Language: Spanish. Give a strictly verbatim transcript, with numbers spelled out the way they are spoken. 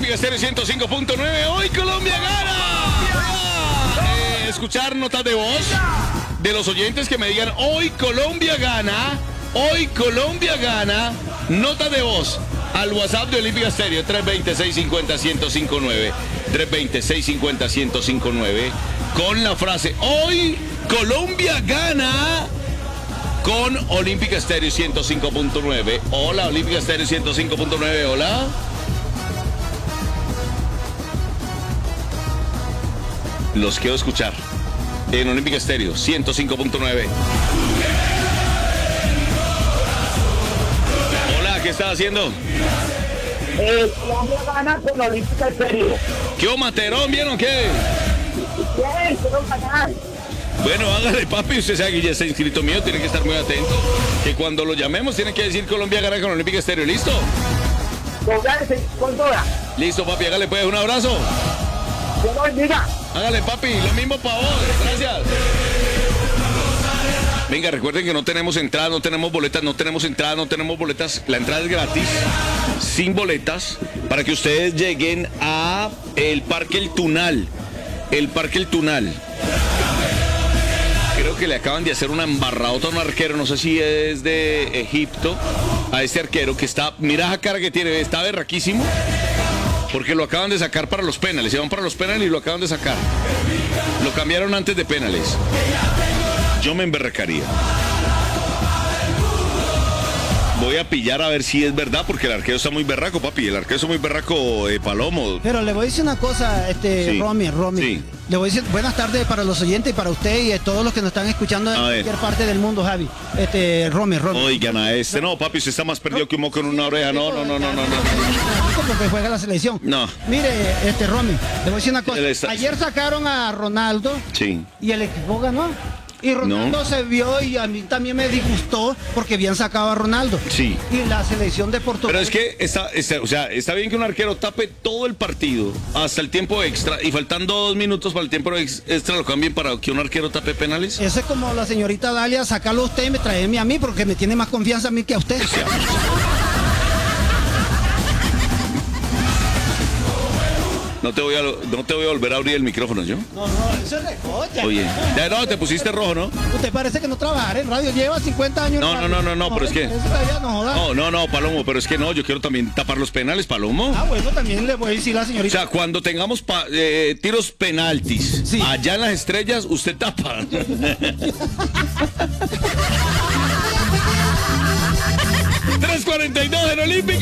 Olímpica Estéreo ciento cinco punto nueve. Hoy Colombia gana. Eh, escuchar notas de voz de los oyentes que me digan hoy Colombia gana. Hoy Colombia gana. Notas de voz al WhatsApp de Olímpica Estéreo tres dos cero, seis cinco cero, uno cero cinco nueve. tres dos cero, seis cinco cero, uno cero cinco nueve. Con la frase hoy Colombia gana. Con Olímpica Estéreo ciento cinco punto nueve. Hola, Olímpica Estéreo ciento cinco punto nueve. Hola. Los quiero escuchar en Olímpica Estéreo ciento cinco punto nueve. Hola, ¿qué estás haciendo? Eh, Colombia gana con Olímpica Estéreo. ¿Qué o Materón, bien o qué? Bien, quiero ganar. Bueno, hágale, papi, usted sabe que ya está inscrito mío, tiene que estar muy atento. Que cuando lo llamemos tiene que decir Colombia gana con Olímpica Estéreo, ¿listo? Póngase con toda. Listo, papi, hágale pues, un abrazo. Dios lo bendiga. Hágale, papi, lo mismo para vos, gracias. Venga, recuerden que no tenemos entradas, no tenemos boletas, no tenemos entradas, no tenemos boletas. La entrada es gratis, sin boletas, para que ustedes lleguen a el Parque El Tunal. El Parque El Tunal. Creo que le acaban de hacer una embarradota a un arquero, no sé si es de Egipto, a este arquero que está, mira esa cara que tiene, está berraquísimo, porque lo acaban de sacar para los penales, se van para los penales y lo acaban de sacar. Lo cambiaron antes de penales. Yo me emberracaría. Voy a pillar a ver si es verdad, porque el arquero está muy berraco, papi. El arquero está muy berraco, eh, Palomo. Pero le voy a decir una cosa, este, Sí. Romy, Romy. Sí. Le voy a decir buenas tardes para los oyentes y para usted y a todos los que nos están escuchando en A ver. cualquier parte del mundo, Javi. Este, Romy, Romy. Oigan a este. No, papi, usted está más perdido que un moco en una oreja. No, no, no, no, no, no. Porque juega la selección. No. Mire, este, Romy, le voy a decir una cosa. Él está- Ayer sacaron a Ronaldo Sí. y el equipo ganó. Y Ronaldo No. se vio y a mí también me disgustó porque habían sacado a Ronaldo. Sí. Y la selección de Portugal. Pero es que está, está, o sea, está bien que un arquero tape todo el partido hasta el tiempo extra y faltando dos minutos para el tiempo ex- extra lo cambien para que un arquero tape penales. Eso es como la señorita Dalia, sacarlo a usted y me traerme a mí porque me tiene más confianza a mí que a usted. No te voy a, no te voy a volver a abrir el micrófono, ¿yo? No, no, eso es recocha. Oye, ya no, te pusiste rojo, ¿no? Usted parece que no trabaja en radio, lleva cincuenta años en No, no, radio. no, no, no, pero es que- parece todavía no joda. No, no, no, Palomo, pero es que no, yo quiero también tapar los penales, Palomo. Ah, bueno, también le voy a decir a la O señorita. sea, cuando tengamos pa- eh, tiros penaltis Sí. allá en las estrellas, usted tapa. tres cuarenta y dos en Olímpica.